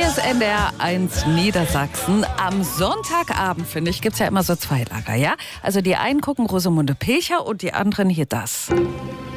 ist NDR 1 Niedersachsen. Am Sonntagabend, finde ich, gibt es ja immer so zwei Lager, ja? Also die einen gucken Rosamunde Pilcher und die anderen hier das.